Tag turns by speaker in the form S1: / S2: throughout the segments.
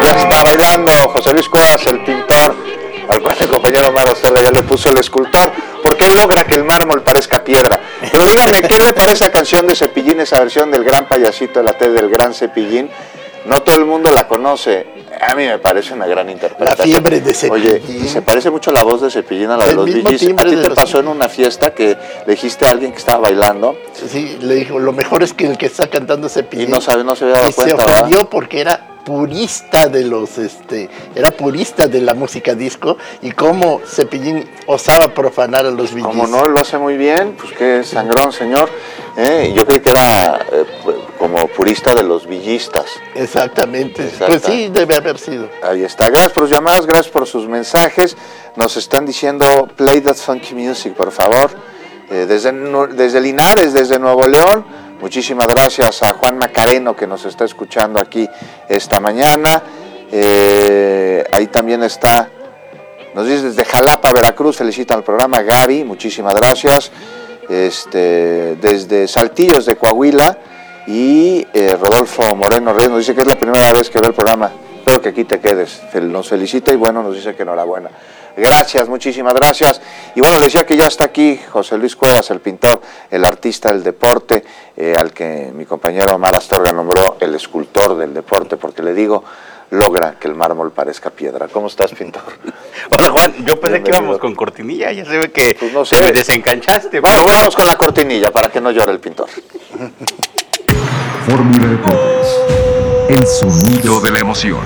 S1: ya está bailando José Luis Cuevas, el pintor, al cual el compañero Omar Osterra ya le puso el escultor, porque él logra que el mármol parezca piedra. Pero díganme, ¿qué le parece esa canción de Cepillín, esa versión del gran payasito de la T del gran Cepillín? No todo el mundo la conoce. A mí me parece una gran interpretación.
S2: La fiebre de Cepillín.
S1: Oye, y se parece mucho la voz de Cepillín a la de los Bee Gees. ¿A ti te pasó en una fiesta que le dijiste a alguien que estaba bailando?
S2: Sí, le dijo, lo mejor es que el que está cantando Cepillín.
S1: Y no se había dado cuenta,
S2: se ofendió porque era purista de era purista de la música disco, y cómo Cepillín osaba profanar a los Bee Gees.
S1: Como no, lo hace muy bien, pues qué sangrón, señor. Yo creí que era como purista de los villistas.
S2: Exactamente. Pues sí, debe haber sido.
S1: Ahí está. Gracias por sus llamadas, gracias por sus mensajes. Nos están diciendo, play that funky music, por favor. Desde Linares, desde Nuevo León. Muchísimas gracias a Juan Macareno, que nos está escuchando aquí esta mañana. Ahí también está, nos dice desde Jalapa, Veracruz, felicitan al programa Gaby, muchísimas gracias. Desde Saltillos de Coahuila, y Rodolfo Moreno Reyes nos dice que es la primera vez que ve el programa. Espero que aquí te quedes. Nos felicita y bueno, nos dice que enhorabuena. Gracias, muchísimas gracias. Y bueno, decía que ya está aquí José Luis Cuevas, el pintor, el artista del deporte, al que mi compañero Omar Astorga nombró el escultor del deporte, porque le digo, logra que el mármol parezca piedra. ¿Cómo estás, pintor?
S3: Hola, Juan, yo pensé que íbamos con cortinilla, ya se ve que
S1: pues no sé.
S3: te me desencanchaste.
S1: Bueno, vamos con la cortinilla para que no llore el pintor.
S4: Fórmula Deportes, el sonido de la emoción.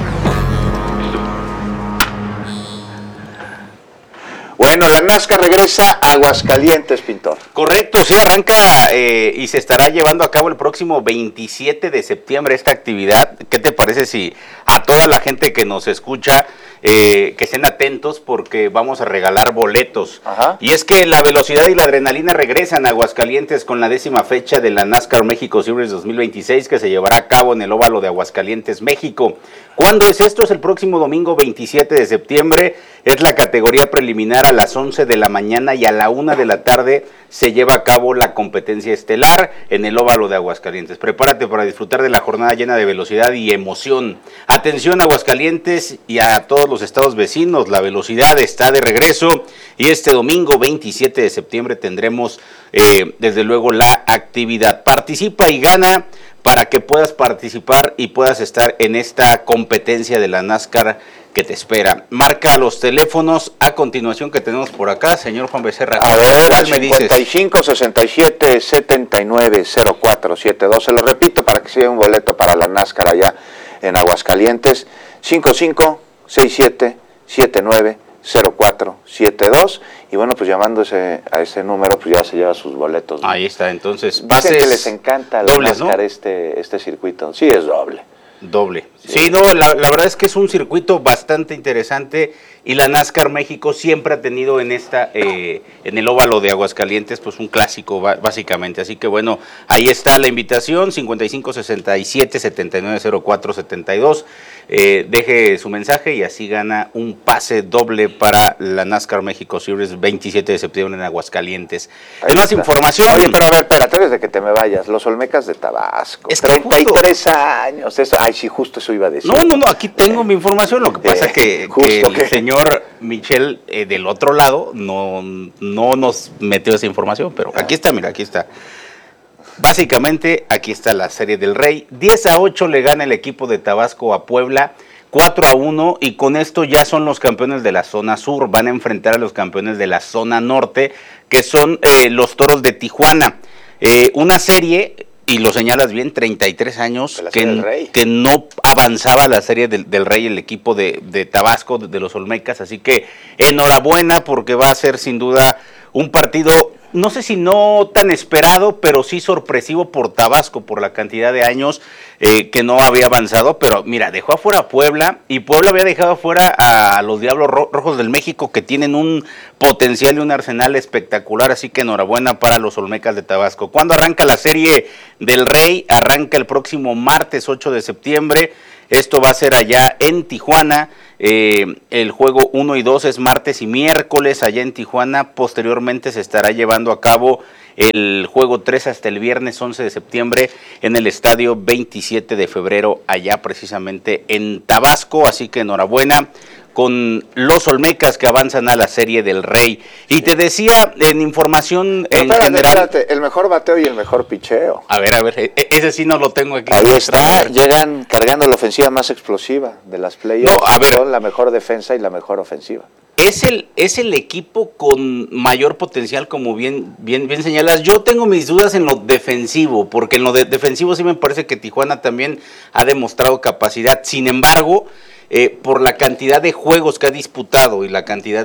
S1: Bueno, la NASCAR regresa a Aguascalientes, pintor.
S3: Correcto, sí, arranca y se estará llevando a cabo el próximo 27 de septiembre esta actividad. ¿Qué te parece si a toda la gente que nos escucha, que estén atentos porque vamos a regalar boletos?
S1: Ajá.
S3: Y es que la velocidad y la adrenalina regresan a Aguascalientes con la 10ª fecha de la NASCAR México Series 2026, que se llevará a cabo en el óvalo de Aguascalientes, México. ¿Cuándo es esto? Es el próximo domingo 27 de septiembre. Es la categoría preliminar a las 11 de la mañana y a la 1 de la tarde se lleva a cabo la competencia estelar en el óvalo de Aguascalientes. Prepárate para disfrutar de la jornada llena de velocidad y emoción. Atención, Aguascalientes y a todos los estados vecinos, la velocidad está de regreso y este domingo 27 de septiembre tendremos desde luego la actividad. Participa y gana para que puedas participar y puedas estar en esta competencia de la NASCAR que te espera. Marca los teléfonos a continuación que tenemos por acá, señor Juan Becerra.
S1: A ver,
S3: ¿cuál me dices?
S1: 55 67 79 04 72. Se lo repito para que se lleve un boleto para la NASCAR allá en Aguascalientes. 55 67 79 04 72. Y bueno, pues llamándose a ese número, pues ya se lleva sus boletos, ¿no?
S3: Ahí está, entonces.
S1: Dicen que les encanta la
S3: dobles,
S1: NASCAR,
S3: ¿no?
S1: este circuito. Sí, es doble.
S3: Doble. Sí, no, la verdad es que es un circuito bastante interesante y la NASCAR México siempre ha tenido en en el óvalo de Aguascalientes, pues un clásico básicamente. Así que bueno, ahí está la invitación, 55 67 79 04 72. Deje su mensaje y así gana un pase doble para la NASCAR México Series 27 de septiembre en Aguascalientes. Hay más información.
S1: Oye, pero a ver, espérate, antes de que te me vayas, los Olmecas de Tabasco,
S3: es que
S1: 33 años, eso, ay, sí, justo eso iba a decir.
S3: No, aquí tengo mi información, lo que pasa es que el señor Michel del otro lado no nos metió esa información, pero aquí está, mira, aquí está. Básicamente, aquí está la Serie del Rey. 10-8 le gana el equipo de Tabasco a Puebla, 4-1, y con esto ya son los campeones de la zona sur. Van a enfrentar a los campeones de la zona norte, que son los Toros de Tijuana. Una serie, y lo señalas bien, 33 años que no avanzaba la Serie del Rey el equipo de Tabasco, de los Olmecas. Así que enhorabuena, porque va a ser sin duda un partido, no sé si no tan esperado, pero sí sorpresivo por Tabasco, por la cantidad de años que no había avanzado. Pero mira, dejó afuera a Puebla, y Puebla había dejado afuera a los Diablos Rojos del México, que tienen un potencial y un arsenal espectacular. Así que enhorabuena para los Olmecas de Tabasco. ¿Cuándo arranca la Serie del Rey? Arranca el próximo martes 8 de septiembre. Esto va a ser allá en Tijuana. El juego 1 y 2 es martes y miércoles allá en Tijuana. Posteriormente se estará llevando a cabo el juego 3 hasta el viernes 11 de septiembre en el estadio 27 de febrero allá precisamente en Tabasco. Así que enhorabuena con los Olmecas que avanzan a la Serie del Rey. Y te decía en información general...
S1: el mejor bateo y el mejor picheo.
S3: A ver, ese sí no lo tengo aquí.
S1: Ahí está, llegan cargando la ofensiva más explosiva de las playoffs.
S3: No, a ver.
S1: Son la mejor defensa y la mejor ofensiva.
S3: Es el equipo con mayor potencial, como bien señalas. Yo tengo mis dudas en lo defensivo, porque en lo defensivo sí me parece que Tijuana también ha demostrado capacidad. Sin embargo, por la cantidad de juegos que ha disputado y la cantidad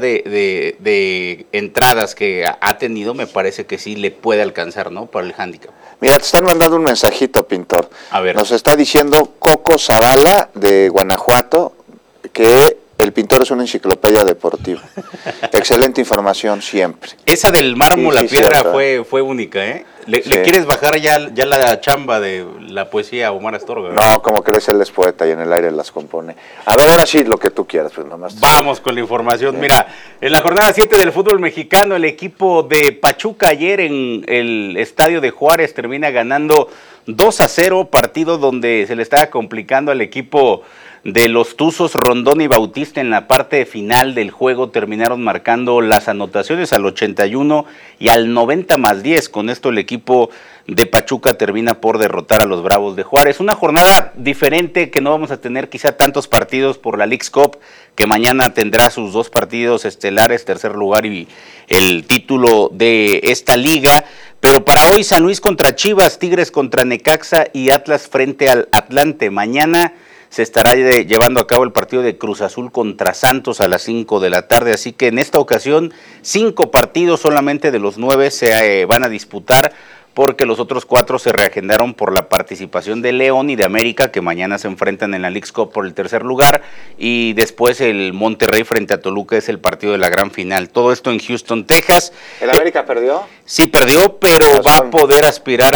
S3: de entradas que ha tenido, me parece que sí le puede alcanzar, ¿no? Para el handicap.
S1: Mira, te están mandando un mensajito, Pintor.
S3: A ver.
S1: Nos está diciendo Coco Zavala de Guanajuato que el Pintor es una enciclopedia deportiva. Excelente información siempre.
S3: Esa del mármol,
S1: Sí,
S3: la
S1: sí,
S3: piedra,
S1: cierto.
S3: fue única, ¿eh? ¿Le
S1: Sí.
S3: quieres bajar ya la chamba de la poesía a Omar Astorga?
S1: No, como crees, él es poeta y en el aire las compone. A ver, ahora sí, lo que tú quieras, pues nomás.
S3: Vamos con la información. Mira, en la jornada 7 del fútbol mexicano, el equipo de Pachuca ayer en el estadio de Juárez termina ganando 2-0, partido donde se le estaba complicando al equipo de los Tuzos. Rondón y Bautista en la parte final del juego terminaron marcando las anotaciones al 81 y al 90+10. Con esto el equipo de Pachuca termina por derrotar a los Bravos de Juárez. Una jornada diferente, que no vamos a tener quizá tantos partidos por la Leagues Cup, que mañana tendrá sus 2 partidos estelares, tercer lugar y el título de esta liga. Pero para hoy, San Luis contra Chivas, Tigres contra Necaxa y Atlas frente al Atlante. Mañana se estará llevando a cabo el partido de Cruz Azul contra Santos a las 5 de la tarde. Así que en esta ocasión 5 partidos solamente de los 9 se van a disputar, porque los otros 4 se reagendaron por la participación de León y de América, que mañana se enfrentan en la Leagues Cup por el tercer lugar, y después el Monterrey frente a Toluca es el partido de la gran final. Todo esto en Houston, Texas.
S1: ¿El América perdió?
S3: Sí perdió, pero va a poder aspirar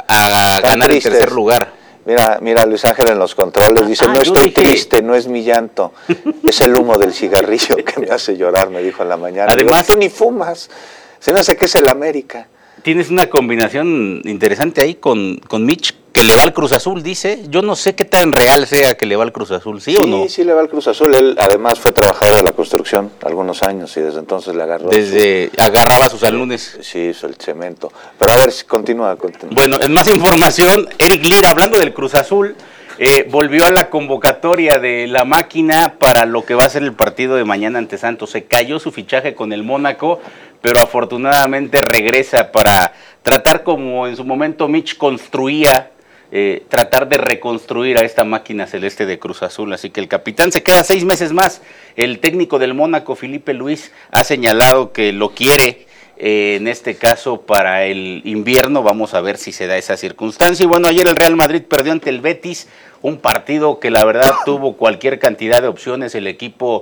S3: a ganar el tercer lugar.
S1: Mira, Luis Ángel en los controles dice, no estoy triste, no es mi llanto, es el humo del cigarrillo que me hace llorar, me dijo en la mañana.
S3: Además,
S1: tú ni fumas, se me hace que es el América.
S3: Tienes una combinación interesante ahí con Mitch, que le va al Cruz Azul, dice. Yo no sé qué tan real sea que le va al Cruz Azul, ¿sí o no?
S1: Sí, le va al Cruz Azul. Él además fue trabajador de la construcción algunos años y desde entonces le agarró.
S3: Agarraba a sus alumnos.
S1: Sí, hizo el cemento. Pero a ver, continúa.
S3: Bueno, en más información, Eric Lira, hablando del Cruz Azul, volvió a la convocatoria de la máquina para lo que va a ser el partido de mañana ante Santos. Se cayó su fichaje con el Mónaco, pero afortunadamente regresa para tratar, como en su momento Mitch construía, tratar de reconstruir a esta máquina celeste de Cruz Azul. Así que el capitán se queda 6 meses más. El técnico del Mónaco, Felipe Luis, ha señalado que lo quiere en este caso para el invierno. Vamos a ver si se da esa circunstancia. Y bueno, ayer el Real Madrid perdió ante el Betis, un partido que la verdad tuvo cualquier cantidad de opciones. El equipo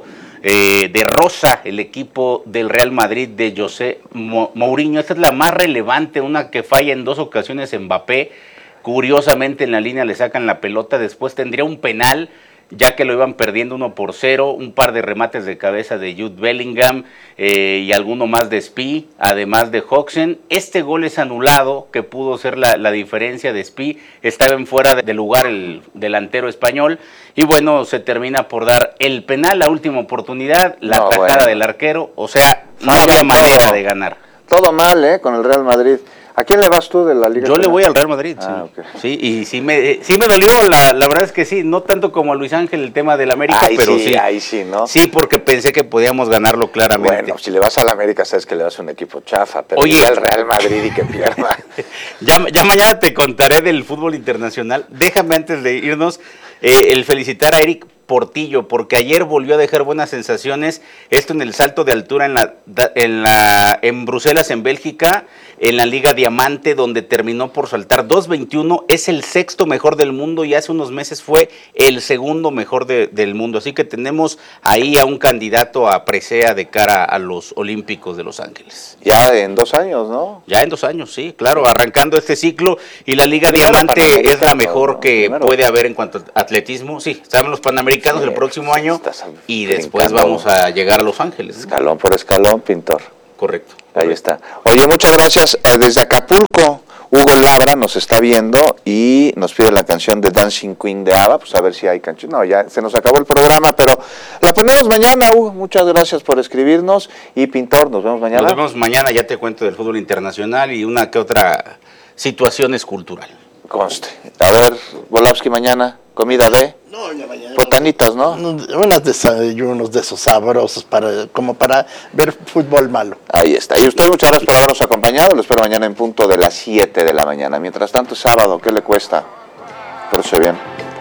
S3: de Rosa, el equipo del Real Madrid de José Mourinho, esta es la más relevante, una que falla en 2 ocasiones Mbappé. Curiosamente en la línea le sacan la pelota, después tendría un penal, ya que lo iban perdiendo 1-0, un par de remates de cabeza de Jude Bellingham y alguno más de Spi, además de Hodgson. Este gol es anulado, que pudo ser la diferencia de Spi, estaba en fuera de lugar el delantero español, y bueno, se termina por dar el penal, la última oportunidad, la tajada del arquero, o sea, no había manera de ganar.
S1: Todo mal, con el Real Madrid. ¿A quién le vas tú de la Liga?
S3: Yo le voy al Real Madrid, sí.
S1: Okay.
S3: Sí, y sí me dolió, la verdad es que sí, no tanto como a Luis Ángel el tema del América, pero sí.
S1: Ahí sí, ¿no?
S3: Sí, porque pensé que podíamos ganarlo claramente.
S1: Bueno, si le vas al América sabes que le vas a un equipo chafa, pero
S3: oye,
S1: al Real Madrid y que pierda.
S3: ya mañana te contaré del fútbol internacional. Déjame antes de irnos el felicitar a Eric Portillo, porque ayer volvió a dejar buenas sensaciones, esto en el salto de altura en Bruselas, en Bélgica, en la Liga Diamante, donde terminó por saltar 2.21, es el 6º mejor del mundo y hace unos meses fue el 2º mejor del mundo, así que tenemos ahí a un candidato a presea de cara a los Olímpicos de Los Ángeles.
S1: Ya en 2 años, ¿no?
S3: Ya en 2 años, sí, claro, arrancando este ciclo, y la Liga Diamante es la mejor, ¿no? Que puede haber en cuanto a atletismo, sí, estaban los Panamericanos Panamericanos el próximo año y después vamos a llegar a Los Ángeles.
S1: Escalón por escalón, pintor.
S3: Correcto.
S1: Ahí está. Oye, muchas gracias. Desde Acapulco, Hugo Labra nos está viendo y nos pide la canción de Dancing Queen de ABBA. Pues a ver si hay canción. No, ya se nos acabó el programa, pero la ponemos mañana, Hugo. Muchas gracias por escribirnos. Y pintor, nos vemos mañana.
S3: Nos vemos mañana, ya te cuento del fútbol internacional y una que otra situación es cultural.
S1: Conste. A ver, Volapsky mañana, comida de...
S2: No, ya mañana.
S1: Botanitas, ¿no?
S2: Unos desayunos de esos sabrosos como para ver fútbol malo.
S1: Ahí está. Y usted, muchas gracias por habernos acompañado. Lo espero mañana en punto de las 7 de la mañana. Mientras tanto, sábado, ¿qué le cuesta? Por eso bien.